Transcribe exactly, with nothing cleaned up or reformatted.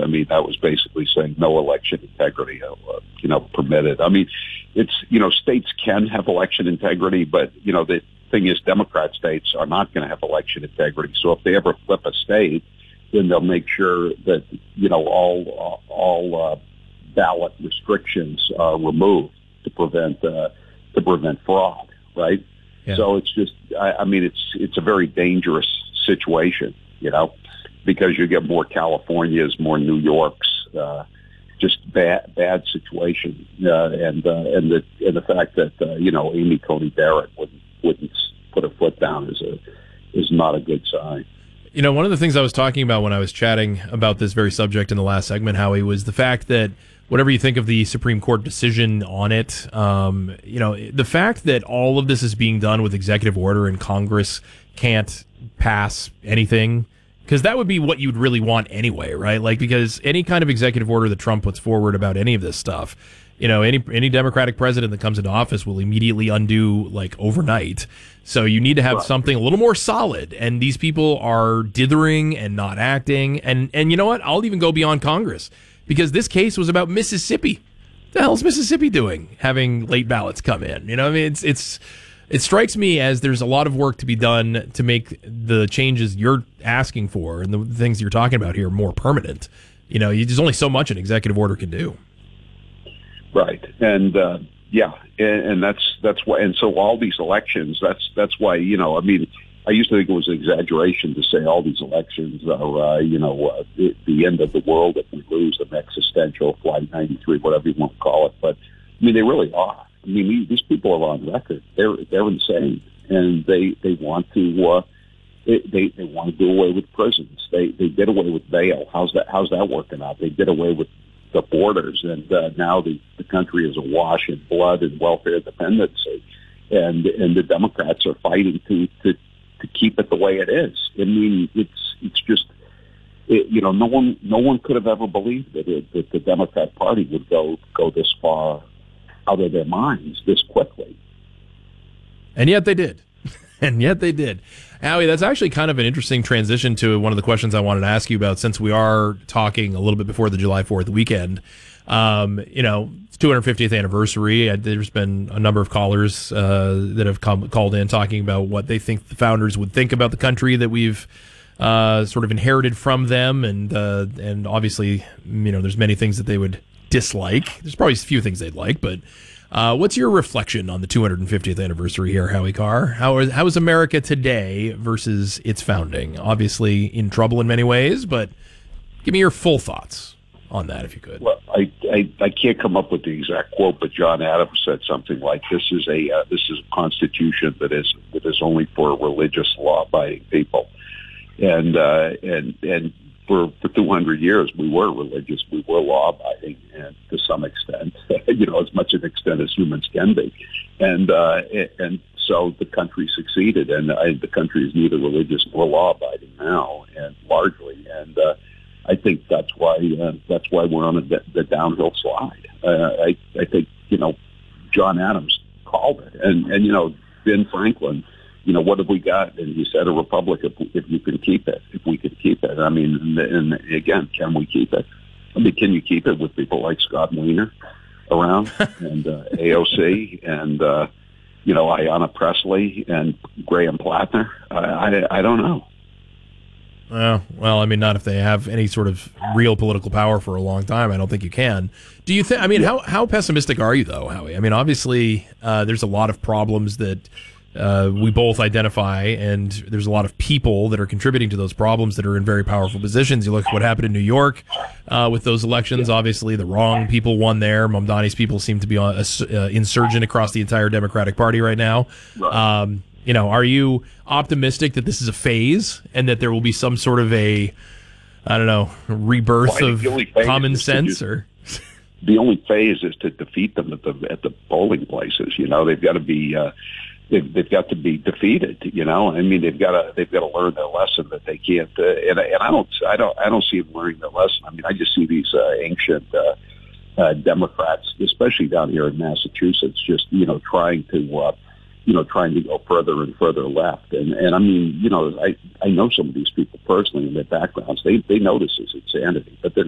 mean, that was basically saying no election integrity, uh, you know, permitted. I mean, it's, you know, states can have election integrity, but, you know, the thing is Democrat states are not going to have election integrity. So if they ever flip a state, then they'll make sure that, you know, all, all uh, ballot restrictions are removed to prevent, uh, to prevent fraud, right? Yeah. So it's just, I, I mean, it's, it's a very dangerous situation, you know, because you get more Californias, more New Yorks, uh, just bad, bad situation. Uh, and, uh, and the, and the fact that, uh, you know, Amy Coney Barrett wouldn't, wouldn't put her foot down is a, is not a good sign. You know, one of the things I was talking about when I was chatting about this very subject in the last segment, Howie, was the fact that whatever you think of the Supreme Court decision on it, um, you know, the fact that all of this is being done with executive order and Congress can't pass anything, because that would be what you'd really want anyway, right? Like, because any kind of executive order that Trump puts forward about any of this stuff, you know, any any Democratic president that comes into office will immediately undo, like, overnight. So you need to have right. something a little more solid. And these people are dithering and not acting. And, and you know what? I'll even go beyond Congress, because this case was about Mississippi. What the hell's Mississippi doing, having late ballots come in? You know, I mean, it's it's it strikes me as there's a lot of work to be done to make the changes you're asking for and the things you're talking about here more permanent. You know, you, there's only so much an executive order can do. Right. And, uh, yeah, and, and that's, that's why, and so all these elections, that's, that's why, you know, I mean, I used to think it was an exaggeration to say all these elections are, uh, you know, uh, the, the end of the world if we lose an existential Flight ninety-three, whatever you want to call it. But, I mean, they really are. I mean, these people are on record. They're, they're insane. And they, they want to, uh, they, they, they want to do away with prisons. They, they did away with bail. How's that, how's that working out? They did away with the borders, and uh, now the, the country is awash in blood and welfare dependency, and and the Democrats are fighting to to, to keep it the way it is. I mean, it's it's just it, you know no one no one could have ever believed that it, that the Democrat Party would go go this far out of their minds this quickly, and yet they did. And yet they did. Howie, that's actually kind of an interesting transition to one of the questions I wanted to ask you about, since we are talking a little bit before the July fourth weekend. Um, you know, it's two hundred fiftieth anniversary. There's been a number of callers uh, that have come, called in talking about what they think the founders would think about the country that we've uh, sort of inherited from them. And, uh, and obviously, you know, there's many things that they would dislike. There's probably a few things they'd like, but Uh, what's your reflection on the two hundred fiftieth anniversary here, Howie Carr? How is, how is America today versus its founding? Obviously in trouble in many ways, but give me your full thoughts on that, if you could. Well, I, I, I can't come up with the exact quote, but John Adams said something like, "This is a uh, this is a constitution that is that is only for religious, law-abiding people," and uh, and and. For, for two hundred years, we were religious, we were law-abiding, and to some extent, you know, as much an extent as humans can be. And uh, and so the country succeeded, and uh, the country is neither religious nor law-abiding now, and largely. And uh, I think that's why uh, that's why we're on a, the downhill slide. Uh, I, I think, you know, John Adams called it, and, and you know, Ben Franklin, you know, what have we got? And he said a republic if, if you can keep it, if we can keep it. I mean, and, and again, can we keep it? I mean, can you keep it with people like Scott Wiener around and uh, A O C and, uh, you know, Ayanna Pressley and Graham Plattner? I, I, I don't know. Uh, well, I mean, not if they have any sort of real political power for a long time. I don't think you can. Do you think, I mean, how, how pessimistic are you, though, Howie? I mean, obviously, uh, there's a lot of problems that Uh, we both identify, and there's a lot of people that are contributing to those problems that are in very powerful positions. You look at what happened in New York uh, with those elections. Obviously, the wrong people won there. Mamdani's people seem to be on a, uh, insurgent across the entire Democratic Party right now. Um, you know, are you optimistic that this is a phase and that there will be some sort of a, I don't know, rebirth well, of common sense? Or the only phase is to defeat them at the at the polling places. You know, they've got to be. Uh, They've, they've got to be defeated, you know. I mean, they've got to they've got to learn their lesson that they can't. Uh, and, and I don't I don't I don't see them learning their lesson. I mean, I just see these uh, ancient uh, uh, Democrats, especially down here in Massachusetts, just you know trying to uh, you know trying to go further and further left. And and I mean, you know, I I know some of these people personally in their backgrounds. They they know this is insanity, but they're